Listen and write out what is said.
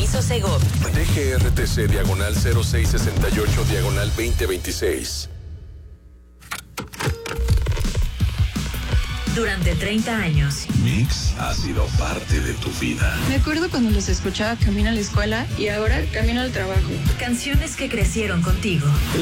Permiso Segov. DGRTC diagonal 0668 diagonal 2026. Durante 30 años. Mix ha sido parte de tu vida. Me acuerdo cuando los escuchaba camino a la escuela y ahora camino al trabajo. Canciones que crecieron contigo.